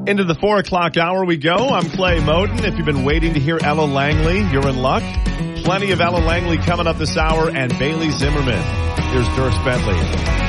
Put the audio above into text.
Into the 4 o'clock hour we go. I'm Clay Moden. If you've been waiting to hear Ella Langley, you're in luck. Plenty of Ella Langley coming up this hour and Bailey Zimmerman. Here's Dierks Bentley.